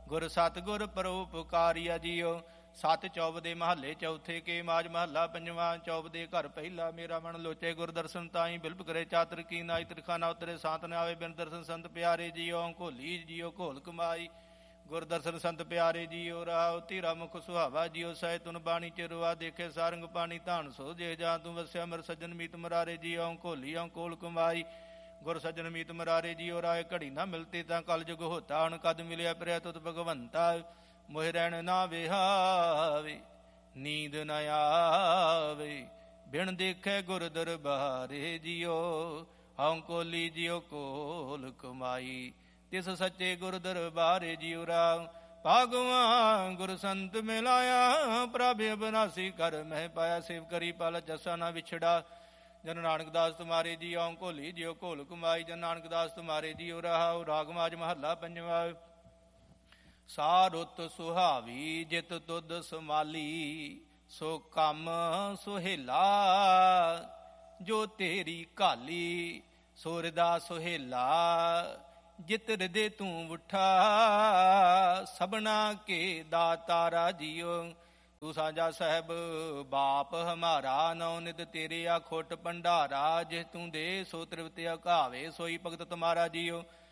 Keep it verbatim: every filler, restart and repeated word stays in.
ਗੁਰ ਸਤਿਗੁਰ ਪਰਉਪਕਾਰੀਆ ਜੀਓ। ਸਤ ਚੌਬਦੇ ਮਹੱਲੇ ਚੌਥੇ ਕੇ ਮਾਜ ਮਹੱਲਾ ਪੰਜਵਾਂ। ਚੌਬਦੇ ਘਰ ਪਹਿਲਾ ਮੇਰਾ ਮਨ ਲੋਚੇ ਗੁਰ ਦਰਸ਼ਨ ਤਾਈ ਬਿਲਪ ਕਰੇ ਚਾਤਰ ਕੀ ਨਾਈ ਤ੍ਰਿਖਾਨਾ ਉਤਰੇ ਸਾਤ ਨ ਆਵੇ ਬਿਨ ਦਰਸ਼ਨ ਸੰਤ ਪਿਆਰੇ ਜੀਓ। ਘੋਲੀ ਜੀਓ ਘੋਲ ਕਮਾਈ ਗੁਰ ਦਰਸ਼ਨ ਸੰਤ ਪਿਆਰੇ ਜੀਓ। ਰਾਉ ਧੀਰਾ ਮੁਖ ਸੁਹਾਵਾ ਜੀਓ ਸਹਿ ਤੁਨ ਬਾਣੀ ਚਿਰਵਾ ਦੇਖੇ ਸਾਰੰਗ ਪਾਣੀ ਧਾਨ ਸੋ ਜੇ ਜਾਂ ਤੂੰ ਵਸਿਆ ਮਰ ਸੱਜਣ ਮੀਤ ਮਰਾਰੇ ਜੀਓ। ਘੋਲੀ ਆਉ ਕੋਲ ਕਮਾਈ ਗੁਰ ਸੱਜਣ ਮੀਤ ਮਰਾਰੇ ਜੀਓ। ਰਾਏ ਘੜੀ ਨਾ ਮਿਲਤੀ ਤਾਂ ਕਲ ਜੁਗ ਹੋਤਾ ਹੁਣ ਕਦ ਮਿਲਿਆ ਪ੍ਰਿਆ ਤੁਤ ਭਗਵੰਤਾ। ਮੋਹਿ ਰਹਿਣ ਨਾ ਵਿਹਾਵੇ ਨੀਂਦ ਨ ਆਵੇ ਬਿਨ ਦੇਖੇ ਗੁਰ ਦਰਬਾਰੇ ਜੀਓ। ਹਉ ਕੋਲੀ ਜੀਓ ਕੋਲ ਕਮਾਈ ਤਿਸ ਸੱਚੇ ਗੁਰ ਦਰਬਾਰੇ ਜੀਓ। ਰਾਮ ਭਾਗਵਾਨ ਗੁਰ ਸੰਤ ਮਿਲਾਇਆ ਪ੍ਰਭ ਅਬਨਾਸੀ ਕਰ ਮਹਿ ਪਾਇਆ। ਸੇਵ ਕਰੀ ਪਲ ਜਸਾ ਨਾ ਵਿਛੜਾ ਜਨ ਨਾਨਕ ਦਾਸ ਤੁਮਾਰੇ ਜੀਓ। ਘੋਲੀ ਜੀਓ ਘੋਲ ਕਮਾਈ ਜਨ ਨਾਨਕ ਦਾਸ ਤੁਮਾਰੇ ਜੀਓ। ਰਹਾਉ ਰਾਗ ਮਾਝ ਮਹੱਲਾ ਪੰਜਵਾ। ਸਾ ਰੁੱਤ ਸੁਹਾਵੀ ਜਿਤ ਤੁਧ ਸਮਾਲੀ ਸੋ ਕੰਮ ਸੁਹੇਲਾ ਜੋ ਤੇਰੀ ਘਾਲੀ। ਸੋਰਦਾ ਸੁਹੇਲਾ ਜਿਤ ਹਿਰਦੇ ਤੂੰ ਉਠਾ ਸਭਨਾ ਕੇ ਦਾਤਾਰਾ ਜੀਓ। ਤੂੰ ਸਾਂਝਾ ਸਾਹਿਬ ਬਾਪ ਹਮਾਰਾ ਨੌ ਨਿਤ ਤੇਰੇ ਆ ਖੁੱਟ ਭੰਡਾਰਾ। ਜਿਸ ਤੂੰ ਦੇ ਸੋ ਤ੍ਰਿਪਤ ਅਘਾਵੇ ਸੋਈ ਭਗਤ ਤੁਮਾਰਾ ਜੀਓ।